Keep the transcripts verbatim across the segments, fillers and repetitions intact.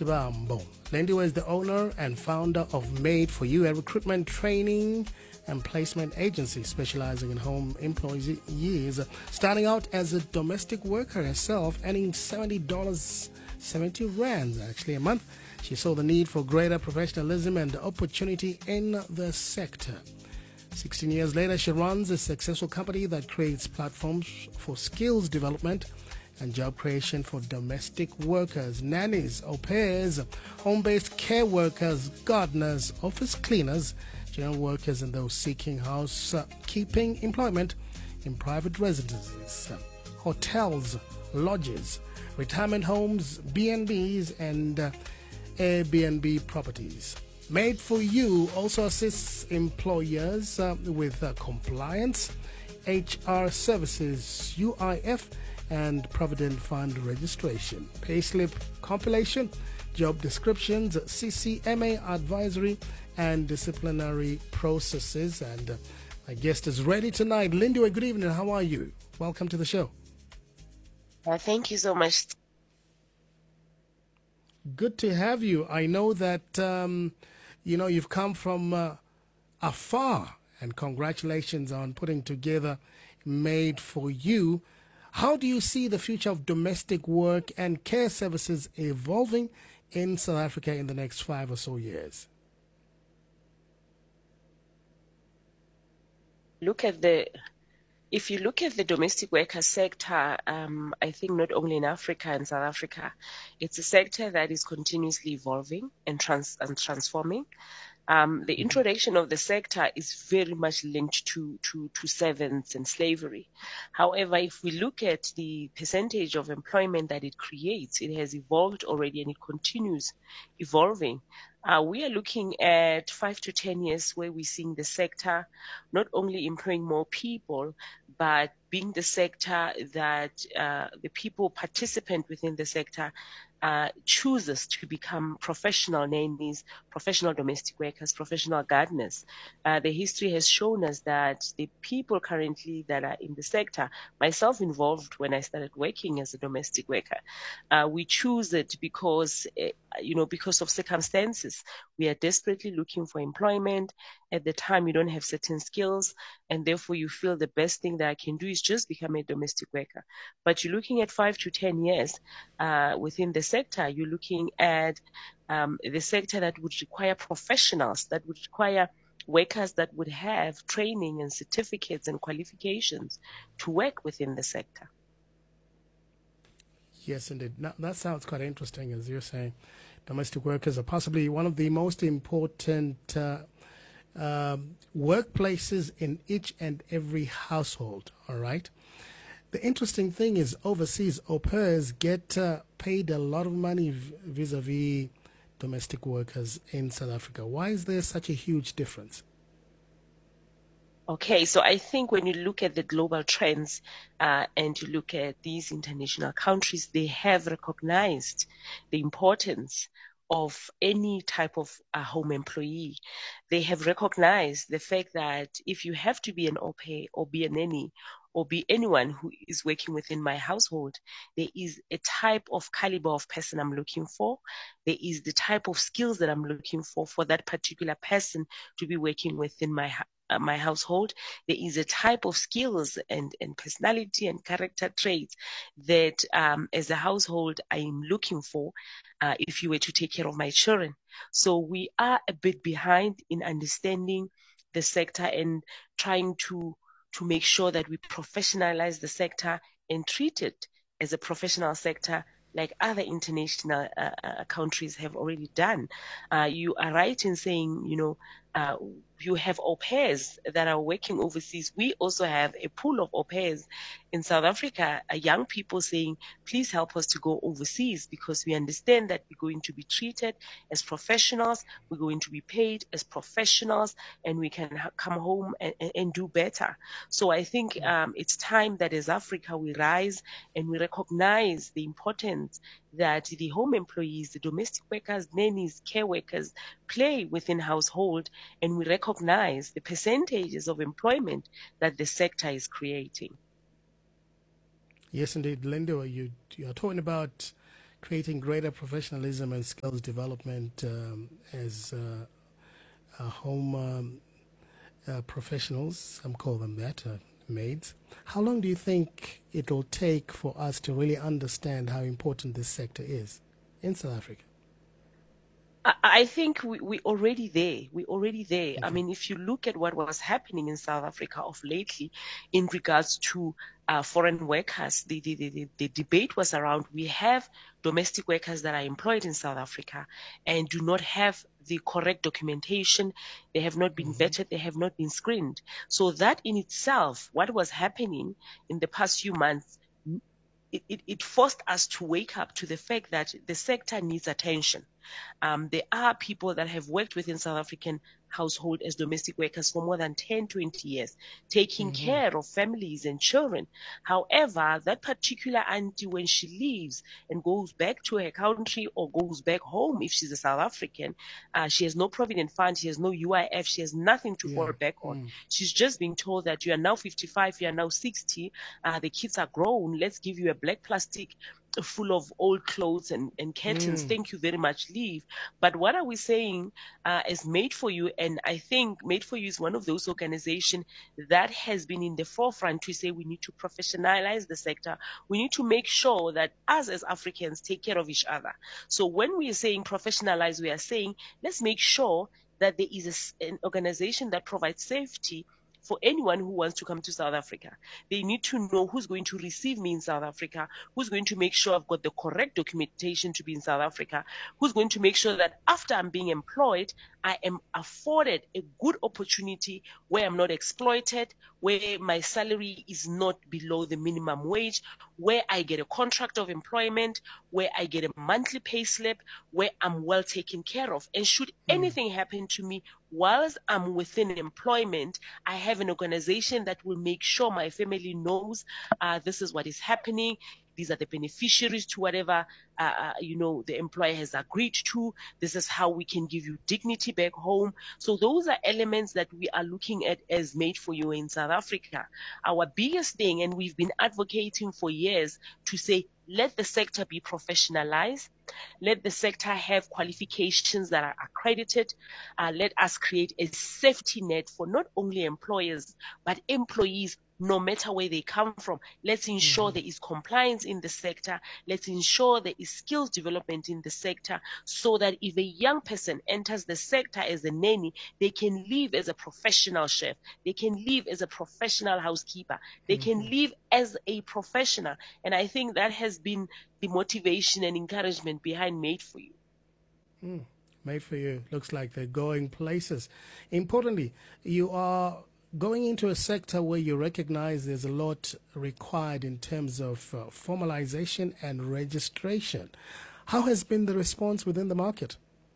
Chibambo. Lindiwe is the owner and founder of Made for You, a recruitment training and placement agency specializing in home employees. Starting out as a domestic worker herself, earning seventy dollars, seventy rands actually a month, she saw the need for greater professionalism and opportunity in the sector. sixteen years later, she runs a successful company that creates platforms for skills development and job creation for domestic workers, nannies, au pairs, home-based care workers, gardeners, office cleaners, general workers, and those seeking housekeeping employment in private residences, hotels, lodges, retirement homes, B and Bs, and uh, Airbnb properties. Made for You also assists employers uh, with uh, compliance, H R services, U I F, and Provident Fund registration, payslip compilation, job descriptions, C C M A advisory, and disciplinary processes. And uh, my guest is ready tonight. Lindiwe, good evening. How are you? Welcome to the show. Uh, thank you so much. Good to have you. I know that, um, you know, you've come from uh, afar, and congratulations on putting together Made for You. How do you see the future of domestic work and care services evolving in South Africa in the next five or so years? Look at the, if you look at the domestic worker sector, um, I think not only in Africa and South Africa, it's a sector that is continuously evolving and, trans, and transforming. Um, the introduction of the sector is very much linked to, to, to servants and slavery. However, if we look at the percentage of employment that it creates, it has evolved already and it continues evolving. Uh, we are looking at five to ten years where we're seeing the sector not only employing more people, but being the sector that uh, the people participant within the sector Uh, chooses to become professional nannies, professional domestic workers, professional gardeners. Uh, the history has shown us that the people currently that are in the sector, myself involved when I started working as a domestic worker, uh, we choose it because, uh, you know, because of circumstances. We are desperately looking for employment. At the time, you don't have certain skills, and therefore you feel the best thing that I can do is just become a domestic worker. But you're looking at five to ten years uh, within the sector, you're looking at um, the sector that would require professionals, that would require workers that would have training and certificates and qualifications to work within the sector. Yes, indeed. Now, that sounds quite interesting, as you're saying. Domestic workers are possibly one of the most important uh, um, workplaces in each and every household, all right? The interesting thing is overseas au pairs get uh, paid a lot of money vis-a-vis domestic workers in South Africa. Why is there such a huge difference? Okay, so I think when you look at the global trends uh, and you look at these international countries, they have recognized the importance of any type of uh, home employee. They have recognized the fact that if you have to be an au pair or be a nanny or be anyone who is working within my household, there is a type of caliber of person I'm looking for. There is the type of skills that I'm looking for for that particular person to be working within my uh, my household. There is a type of skills and, and personality and character traits that um, as a household I am looking for uh, if you were to take care of my children. So we are a bit behind in understanding the sector and trying to to make sure that we professionalize the sector and treat it as a professional sector like other international uh, uh, countries have already done. Uh, you are right in saying, you know, uh, you have au pairs that are working overseas. We also have a pool of au pairs in South Africa, uh, young people saying, please help us to go overseas because we understand that we're going to be treated as professionals, we're going to be paid as professionals, and we can ha- come home and, and, and do better. So I think um, it's time that as Africa we rise and we recognize the importance that the home employees, the domestic workers, nannies, care workers play within household, and we recognize the percentages of employment that the sector is creating. Yes, indeed. Lindiwe, you, you're talking about creating greater professionalism and skills development um, as uh, uh, home um, uh, professionals, some call them that, uh, maids. How long do you think it'll take for us to really understand how important this sector is in South Africa? I I think we, we're already there. We're already there. I Okay. mean, if you look at what was happening in South Africa of lately in regards to uh, foreign workers, the, the, the, the debate was around we have domestic workers that are employed in South Africa and do not have the correct documentation. They have not been Mm-hmm. vetted. They have not been screened. So that in itself, what was happening in the past few months, it, it, it forced us to wake up to the fact that the sector needs attention. Um, there are people that have worked within South African household as domestic workers for more than ten, twenty years, taking Mm-hmm. care of families and children. However, that particular auntie, when she leaves and goes back to her country or goes back home, if she's a South African, uh, she has no provident fund, she has no U I F, she has nothing to Yeah. fall back on. Mm. She's just being told that you are now fifty-five, you are now sixty, uh, the kids are grown, let's give you a black plastic full of old clothes and, and curtains. Mm. Thank you very much, leave. But what are we saying uh, is Made for You? And I think Made for You is one of those organizations that has been in the forefront to say we need to professionalize the sector. We need to make sure that us as Africans take care of each other. So when we are saying professionalize, we are saying let's make sure that there is a, an organization that provides safety for anyone who wants to come to South Africa. They need to know who's going to receive me in South Africa, who's going to make sure I've got the correct documentation to be in South Africa, who's going to make sure that after I'm being employed, I am afforded a good opportunity where I'm not exploited, where my salary is not below the minimum wage, where I get a contract of employment, where I get a monthly pay slip, where I'm well taken care of. And should anything happen to me whilst I'm within employment, I have an organization that will make sure my family knows uh, this is what is happening. These are the beneficiaries to whatever, uh, uh, you know, the employer has agreed to. This is how we can give you dignity back home. So those are elements that we are looking at as Made for You in South Africa. Our biggest thing, and we've been advocating for years to say, let the sector be professionalized. Let the sector have qualifications that are accredited. Uh, let us create a safety net for not only employers, but employees, no matter where they come from. Let's ensure mm-hmm. there is compliance in the sector. Let's ensure there is skills development in the sector so that if a young person enters the sector as a nanny, they can live as a professional chef. They can live as a professional housekeeper. They mm-hmm. can live as a professional. And I think that has been the motivation and encouragement behind Made for You. Mm. Made for You. Looks like they're going places. Importantly, you are going into a sector where you recognize there's a lot required in terms of uh, formalization and registration. How has been the response within the market?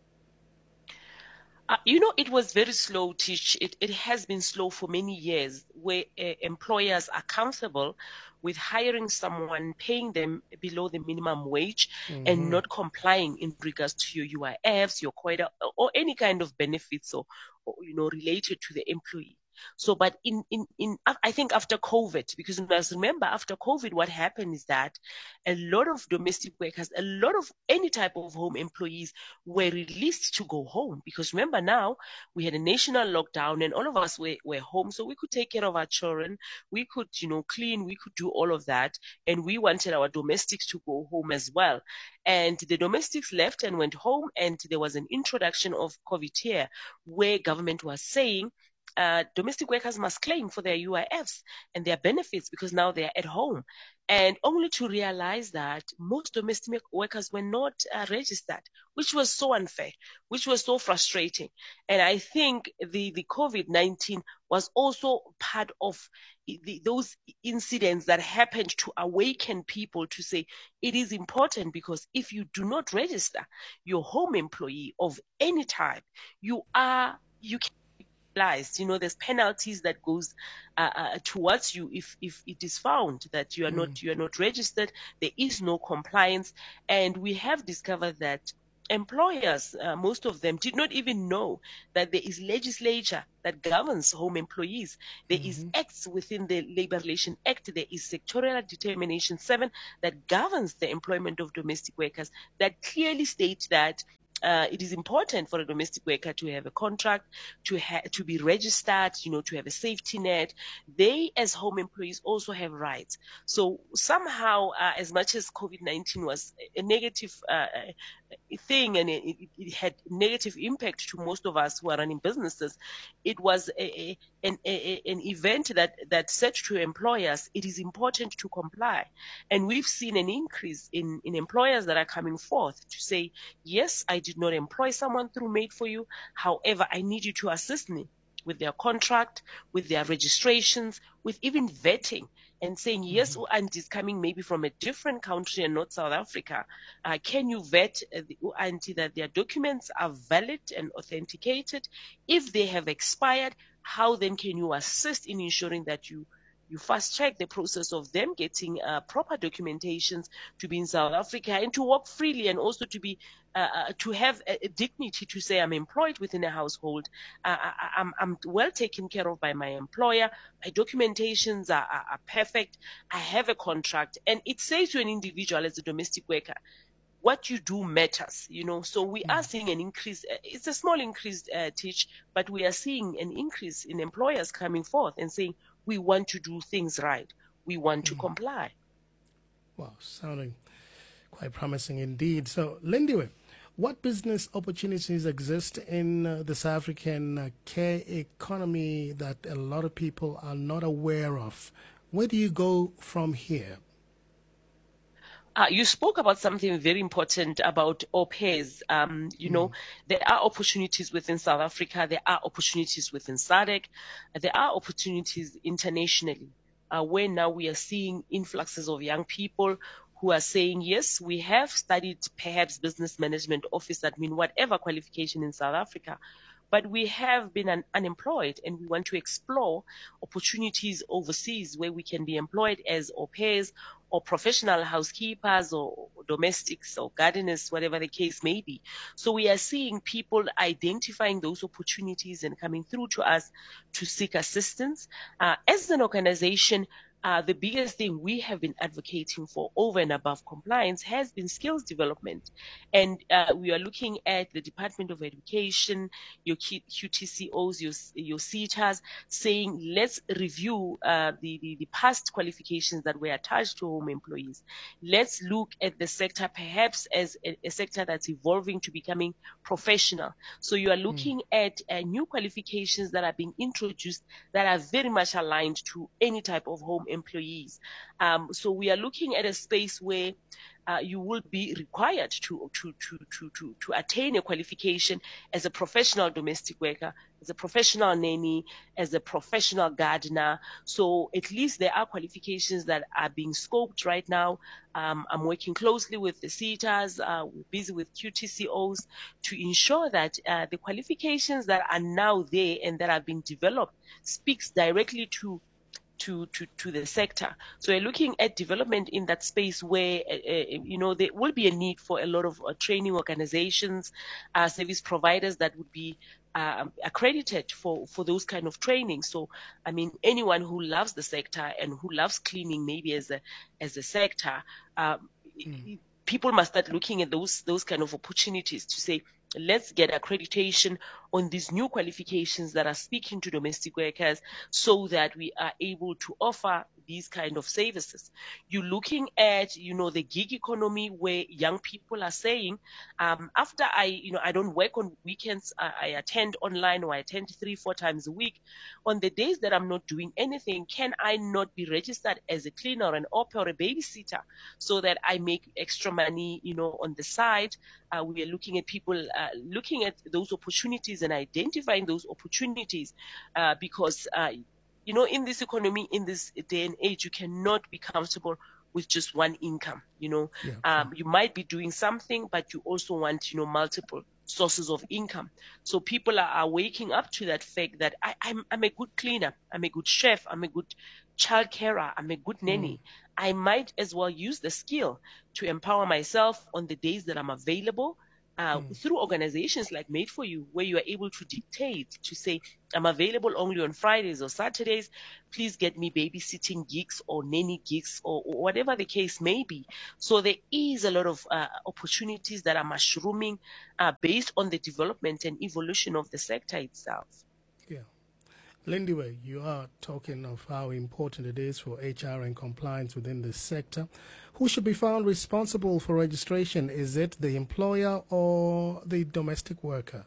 Uh, you know, it was very slow, Tish. It, it has been slow for many years where uh, employers are comfortable with hiring someone, paying them below the minimum wage mm-hmm. and not complying in regards to your U I Fs, your quota, or any kind of benefits or, or you know, related to the employee. So, but in, in, in, I think after COVID, because you must remember after COVID, what happened is that a lot of domestic workers, a lot of any type of home employees were released to go home. Because remember now we had a national lockdown and all of us were, were home. So we could take care of our children. We could, you know, clean, we could do all of that. And we wanted our domestics to go home as well. And the domestics left and went home. And there was an introduction of COVID here where government was saying, Uh, domestic workers must claim for their U I Fs and their benefits because now they're at home. And only to realize that most domestic workers were not uh, registered, which was so unfair, which was so frustrating. And I think the, the COVID nineteen was also part of the, those incidents that happened to awaken people to say it is important, because if you do not register your home employee of any type, you are, you can you know, there's penalties that goes uh, uh, towards you if if it is found that you are mm. not you are not registered. There is no compliance, and we have discovered that employers, uh, most of them, did not even know that there is legislature that governs home employees. There is Mm-hmm. acts within the Labor Relations Act. There is Sectorial Determination seven that governs the employment of domestic workers that clearly state that uh, it is important for a domestic worker to have a contract, to ha- to be registered, you know, to have a safety net. They, as home employees, also have rights. So somehow, uh, as much as COVID nineteen was a negative uh, thing and it, it, it had negative impact to most of us who are running businesses, it was a, a, an, a, an event that, that said to employers, it is important to comply. And we've seen an increase in, in employers that are coming forth to say, yes, I did not employ someone through Made for You. However, I need you to assist me with their contract, with their registrations, with even vetting, and saying, yes, Mm-hmm. auntie is coming maybe from a different country and not South Africa. Uh, can you vet uh, the auntie that their documents are valid and authenticated? If they have expired, how then can you assist in ensuring that you you fast track the process of them getting uh, proper documentations to be in South Africa and to work freely, and also to be uh, uh, to have a, a dignity to say I'm employed within a household. Uh, I, I'm, I'm well taken care of by my employer. My documentations are, are, are perfect. I have a contract, and it says to an individual as a domestic worker, what you do matters, you know. So we are seeing an increase. It's a small increase, uh, Teach, but we are seeing an increase in employers coming forth and saying, we want to do things right. We want to comply. Wow, sounding quite promising indeed. So, Lindiwe, what business opportunities exist in uh, the South African uh, care economy that a lot of people are not aware of? Where do you go from here? Uh, you spoke about something very important about au pairs. Um, you know, there are opportunities within South Africa. There are opportunities within S A D C. There are opportunities internationally, uh, where now we are seeing influxes of young people who are saying, yes, we have studied perhaps business management, office admin, whatever qualification in South Africa, but we have been un- unemployed, and we want to explore opportunities overseas where we can be employed as au pairs or professional housekeepers or domestics or gardeners, whatever the case may be. So we are seeing people identifying those opportunities and coming through to us to seek assistance. Uh, as an organization, uh, the biggest thing we have been advocating for over and above compliance has been skills development. And uh, we are looking at the Department of Education, your Q T C Os, your, your SETAs, saying, let's review uh, the, the, the past qualifications that were attached to home employees. Let's look at the sector perhaps as a, a sector that's evolving to becoming professional. So you are looking mm. at uh, new qualifications that are being introduced that are very much aligned to any type of home employees. Um, so we are looking at a space where Uh, you will be required to, to, to, to, to, to attain a qualification as a professional domestic worker, as a professional nanny, as a professional gardener. So at least there are qualifications that are being scoped right now. Um, I'm working closely with the SETAs, uh, we're busy with Q T C Os to ensure that uh, the qualifications that are now there and that are being developed speaks directly to To, to, to the sector. So we're looking at development in that space where, uh, uh, you know, there will be a need for a lot of uh, training organizations, uh, service providers that would be uh, accredited for, for those kind of training. So, I mean, anyone who loves the sector and who loves cleaning maybe as a, as a sector, um, mm. people must start looking at those, those kind of opportunities to say, let's get accreditation on these new qualifications that are speaking to domestic workers so that we are able to offer these kind of services. You're looking at, you know, the gig economy where young people are saying, um, after I, you know, I don't work on weekends, I, I attend online or I attend three, four times a week. On the days that I'm not doing anything, can I not be registered as a cleaner or an au pair or a babysitter so that I make extra money, you know, on the side? Uh, we are looking at people uh, looking at those opportunities and identifying those opportunities uh, because, uh, you know, in this economy, in this day and age, you cannot be comfortable with just one income. You know, yeah, um, you might be doing something, but you also want, you know, multiple sources of income. So people are, are waking up to that fact that I, I'm, I'm a good cleaner, I'm a good chef, I'm a good child carer, I'm a good nanny. Mm. I might as well use the skill to empower myself on the days that I'm available uh, Mm. through organizations like Made for You, where you are able to dictate, to say, I'm available only on Fridays or Saturdays. Please get me babysitting gigs or nanny gigs or, or whatever the case may be. So there is a lot of uh, opportunities that are mushrooming uh, based on the development and evolution of the sector itself. Yeah. Lindiwe, you are talking of how important it is for H R and compliance within this sector. Who should be found responsible for registration? Is it the employer or the domestic worker?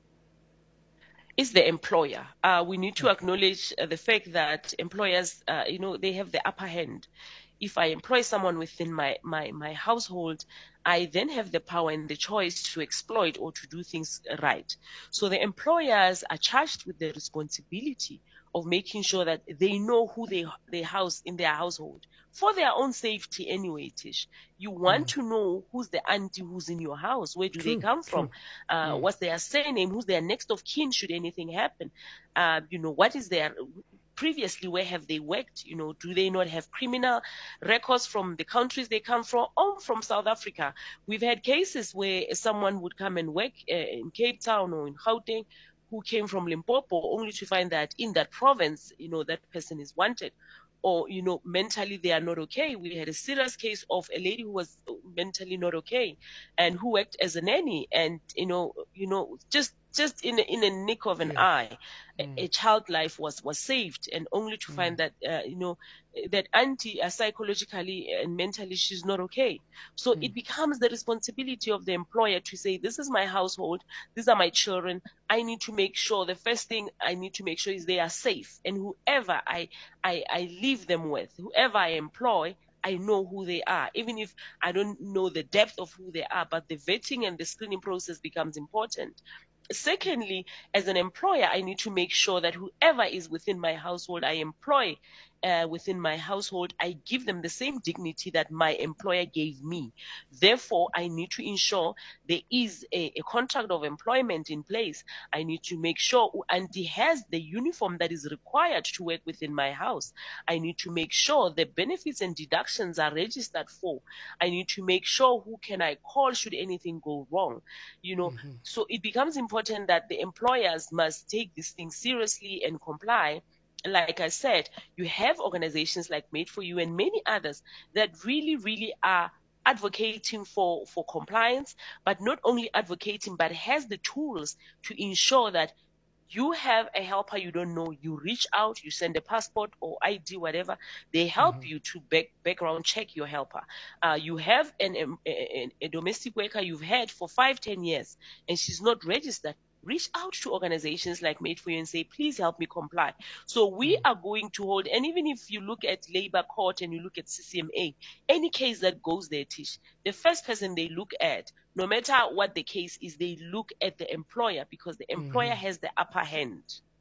Is the employer. Uh, we need to acknowledge uh, the fact that employers, uh, you know, they have the upper hand. If I employ someone within my, my, my household, I then have the power and the choice to exploit or to do things right. So the employers are charged with the responsibility of making sure that they know who they, they house in their household for their own safety anyway, Tish. You want mm. to know who's the auntie who's in your house. Where do True, they come from? Uh, mm. What's their surname? Who's their next of kin should anything happen? Uh, you know, what is their... Previously, where have they worked? You know, do they not have criminal records from the countries they come from or from South Africa? We've had cases where someone would come and work uh, in Cape Town or in Gauteng who came from Limpopo, only to find that in that province, you know, that person is wanted. Or, you know, mentally they are not okay. We had a serious case of a lady who was mentally not okay and who worked as a nanny, and, you know, you know, just just in a, in a nick of an yeah. eye, mm. a, a child life was, was saved, and only to mm. find that, uh, you know, that auntie uh, psychologically and mentally she's not okay. So mm. it becomes the responsibility of the employer to say, this is my household, these are my children. I need to make sure, the first thing I need to make sure is they are safe. And whoever I, I, I leave them with, whoever I employ, I know who they are, even if I don't know the depth of who they are, but the vetting and the screening process becomes important. Secondly, as an employer, I need to make sure that whoever is within my household I employ uh, within my household, I give them the same dignity that my employer gave me. Therefore, I need to ensure there is a, a contract of employment in place. I need to make sure auntie has the uniform that is required to work within my house. I need to make sure the benefits and deductions are registered for. I need to make sure who can I call should anything go wrong. You know, mm-hmm. So it becomes important that the employers must take these things seriously and comply. Like I said, you have organizations like Made for You and many others that really, really are advocating for, for compliance, but not only advocating, but has the tools to ensure that you have a helper you don't know, you reach out, you send a passport or I D, whatever, they help mm-hmm. you to back, background check your helper. Uh, you have an, a, a domestic worker you've had for five, ten years, and she's not registered. Reach out to organizations like Made for You and say, please help me comply. So we mm-hmm. are going to hold, and even if you look at labor court and you look at C C M A, any case that goes there, Tish, the first person they look at, no matter what the case is, they look at the employer, because the employer mm-hmm. has the upper hand.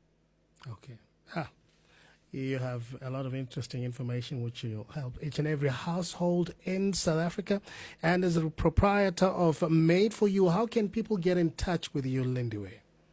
Okay. Ah, you have a lot of interesting information which will help each and every household in South Africa. And as a proprietor of Made for You, how can people get in touch with you, Lindiwe?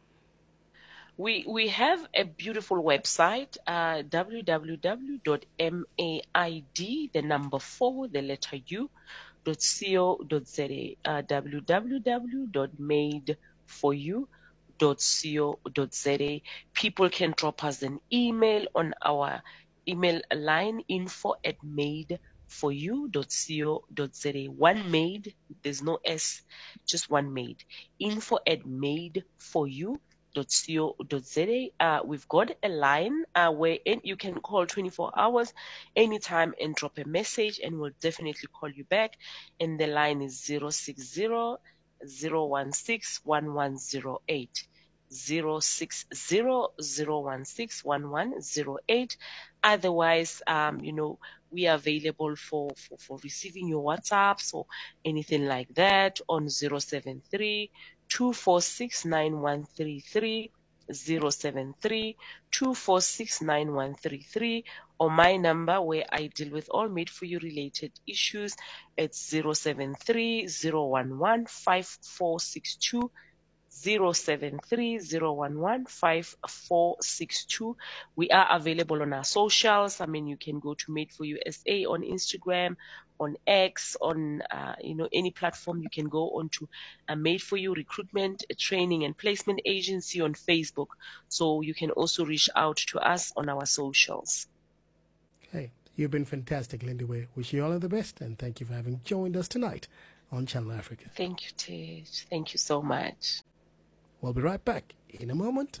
We we have a beautiful website, uh, w w w dot maid, the number four, the letter U, dot co dot za, uh, w w w dot made for you dot co dot za. People can drop us an email on our email line, info at made for you dot co dot za. One made, there's no S, just one made. Info at made for you dot co dot za. Uh, we've got a line uh, where you can call twenty-four hours anytime and drop a message, and we'll definitely call you back. And the line is zero six zero, zero one six, one one zero eight. zero six zero, zero one six, one one zero eight. Otherwise, um, you know, we are available for, for, for receiving your WhatsApps or anything like that on zero seven three, two four six, nine one three three, zero seven three, two four six, nine one three three, or my number where I deal with all Made for You related issues. It's zero seven three, zero one one, five four six two. zero seven three zero one one five four six two. We are available on our socials. I mean, you can go to Made for You S A on Instagram, on X, on uh, you know, any platform. You can go on to uh, Made for You Recruitment, Training and Placement Agency on Facebook. So you can also reach out to us on our socials. Hey, you've been fantastic, Lindiwe. Wish you all of the best, and thank you for having joined us tonight on Channel Africa. Thank you, Tej. Thank you so much. We'll be right back in a moment.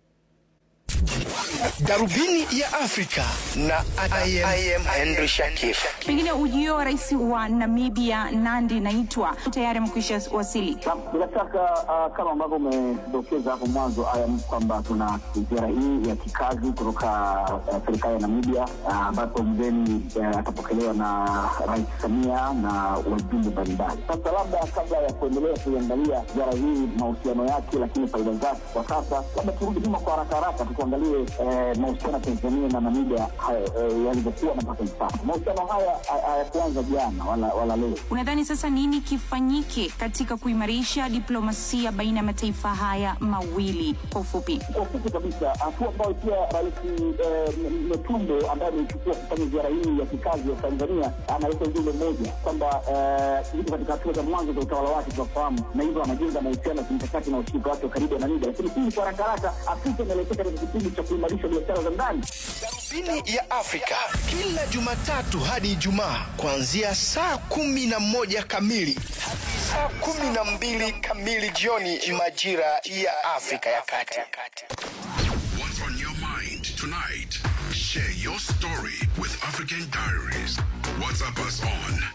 Darubini ya Afrika na I am, I am Henry Shakif. Pengine ujio wa rais wa Namibia Nandi Naitwa tayari mkwisha wasili. Bila shaka uh, kama ambavyo umedokeza hapo mwanzo I am kwamba tuna ziara hii ya kikazi kutoka uh, serikali ya Namibia ambapo uh, mgeni uh, atapokelewa na Rais Samia na wajumbe mbalimbali. Sasa labda kabla ya kuendelea kuangalia ziara hii mahusiano yake lakini faida zake kwa sasa, labda turudi nyuma kwa haraka haraka tuangalie eh, mahusiano ya Tanzania na Namibia eh, yalivyokuwa na mpaka sasa. Mahusiano haya hayakuanza jana wala wala leo. Unadhani sasa nini kifanyike katika kuimarisha diplomasia baina ya mataifa haya mawili kwa ufupi? Kwa ufupi kabisa, hatua ambayo pia Rais Metumbo ambaye amechukua kufanya ziara hii ya kikazi ya Tanzania analeta ujumbe mmoja kwamba eh, katika hatua za mwanzo za utawala wake tunafahamu, na hivyo anajenga mahusiano ya kimkakati na ushirika wake karibu na Namibia. Lakini hii kwa haraka haraka Afrika inaelekea katika kipindi cha kuimarisha biashara za ndani. Darubini ya Afrika kila Jumatatu hadi Ijumaa kuanzia saa kumi na moja kamili hadi saa kumi na mbili kamili jioni majira ya Afrika ya Kati. What's on your mind tonight? Share your story with African Diaries. WhatsApp us on